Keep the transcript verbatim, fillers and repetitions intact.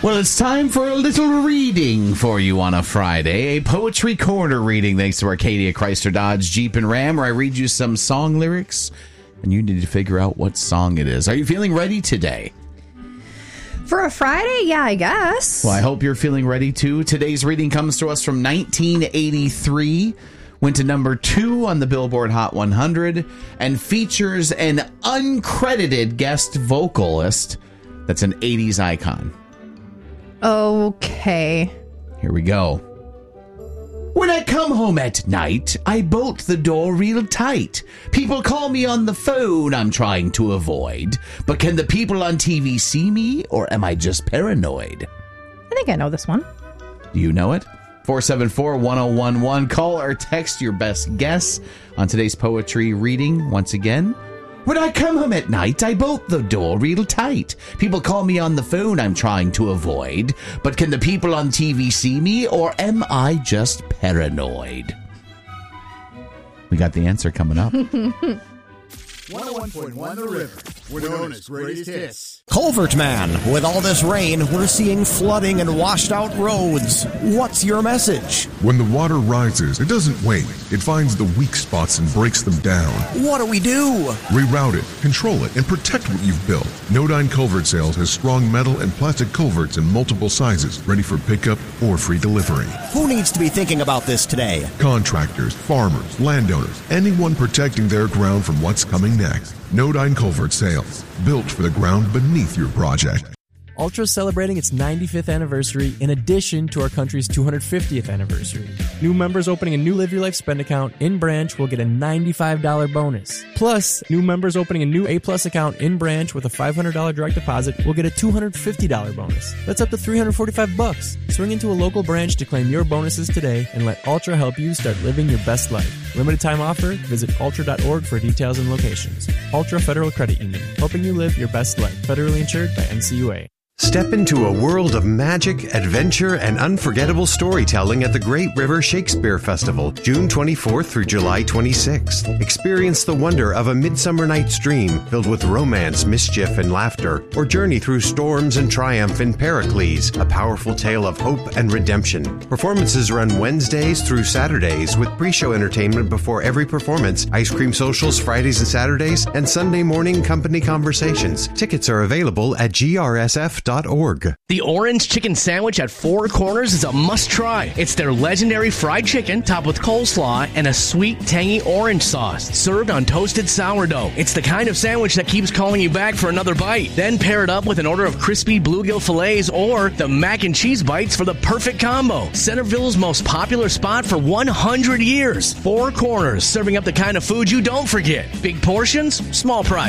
Well, it's time for a little reading for you on a Friday. A Poetry Corner reading thanks to Arcadia Chrysler Dodge Jeep and Ram, where I read you some song lyrics, and you need to figure out what song it is. Are you feeling ready today? For a Friday? Yeah, I guess. Well, I hope you're feeling ready, too. Today's reading comes to us from nineteen eighty-three, went to number two on the Billboard Hot one hundred, and features an uncredited guest vocalist that's an eighties icon. Okay. Here we go. When I come home at night, I bolt the door real tight. People call me on the phone I'm trying to avoid. But can the people on T V see me, or am I just paranoid? I think I know this one. Do you know it? four seven four, one oh one one. Call or text your best guess on today's poetry reading. Once again, when I come home at night, I bolt the door real tight. People call me on the phone I'm trying to avoid. But can the people on T V see me, or am I just paranoid? We got the answer coming up. one oh one point one The River. We're known as Greatest Hits. Culvert Man, with all this rain, we're seeing flooding and washed out roads. What's your message? When the water rises, it doesn't wait. It finds the weak spots and breaks them down. What do we do? Reroute it, control it, and protect what you've built. Nodine Culvert Sales has strong metal and plastic culverts in multiple sizes, ready for pickup or free delivery. Who needs to be thinking about this today? Contractors, farmers, landowners, anyone protecting their ground from what's coming next. Nodine Culvert Sales, built for the ground beneath your project. Ultra is celebrating its ninety-fifth anniversary in addition to our country's two hundred fiftieth anniversary. New members opening a new Live Your Life spend account in branch will get a ninety-five dollars bonus. Plus, new members opening a new A-Plus account in branch with a five hundred dollars direct deposit will get a two hundred fifty dollars bonus. That's up to three hundred forty-five bucks. Swing into a local branch to claim your bonuses today and let Ultra help you start living your best life. Limited time offer. Visit ultra dot org for details and locations. Ultra Federal Credit Union, helping you live your best life. Federally insured by N C U A. Step into a world of magic, adventure, and unforgettable storytelling at the Great River Shakespeare Festival, June twenty-fourth through July twenty-sixth. Experience the wonder of a Midsummer Night's Dream filled with romance, mischief, and laughter, or journey through storms and triumph in Pericles, a powerful tale of hope and redemption. Performances run Wednesdays through Saturdays with pre-show entertainment before every performance, ice cream socials Fridays and Saturdays, and Sunday morning company conversations. Tickets are available at G R S F dot org. The Orange Chicken Sandwich at Four Corners is a must-try. It's their legendary fried chicken topped with coleslaw and a sweet, tangy orange sauce, served on toasted sourdough. It's the kind of sandwich that keeps calling you back for another bite. Then pair it up with an order of crispy bluegill fillets or the mac and cheese bites for the perfect combo. Centerville's most popular spot for one hundred years. Four Corners, serving up the kind of food you don't forget. Big portions, small price.